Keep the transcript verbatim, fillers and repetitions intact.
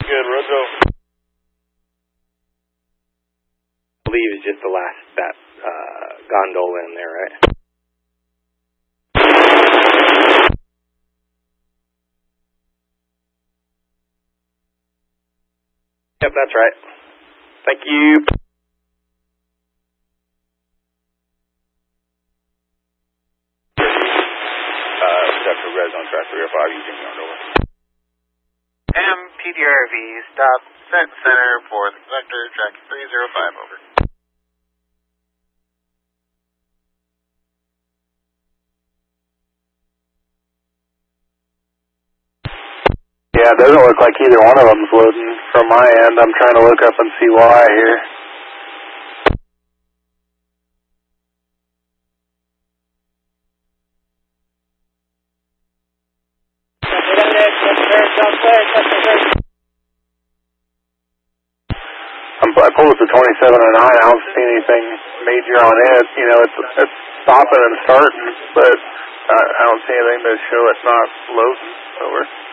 Good, Rojo. I believe is just the last, that uh, gondola in there, right? Yep, that's right. Thank you. Uh, Central Red Zone, track three oh five, using gondola. M P D R V, stop, set center for the conductor, track three oh five, over. Yeah, it doesn't look like either one of them's loading from my end. I'm trying to look up and see why here. I'm, I pulled up the twenty-seven oh nine. I don't see anything major on it. You know, it's it's stopping and starting, but I, I don't see anything to show it's not loading. Over.